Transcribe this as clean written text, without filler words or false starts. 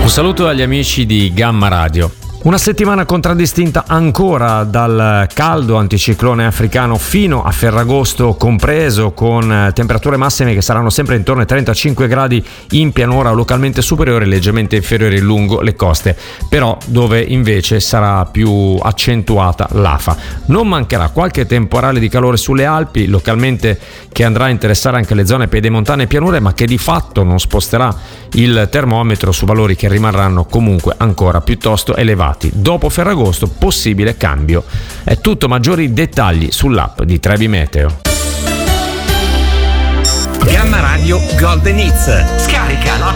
Un saluto agli amici di Gamma Radio. Una settimana contraddistinta ancora dal caldo anticiclone africano fino a Ferragosto compreso, con temperature massime che saranno sempre intorno ai 35 gradi in pianura, localmente superiori e leggermente inferiori lungo le coste, però dove invece sarà più accentuata l'afa. Non mancherà qualche temporale di calore sulle Alpi, localmente che andrà a interessare anche le zone pedemontane e pianure, ma che di fatto non sposterà il termometro su valori che rimarranno comunque ancora piuttosto elevati. Dopo Ferragosto possibile cambio. È tutto, maggiori dettagli sull'app di Trebi Meteo. Gamma Radio Golden Hits. Scarica la